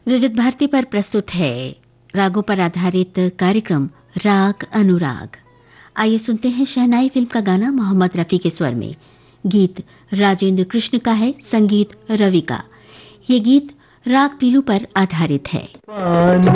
विविध भारती पर प्रस्तुत है रागों पर आधारित कार्यक्रम राग अनुराग। आइए सुनते हैं शहनाई फिल्म का गाना मोहम्मद रफी के स्वर में। गीत राजेंद्र कृष्ण का है, संगीत रवि का। ये गीत राग पीलू पर आधारित है।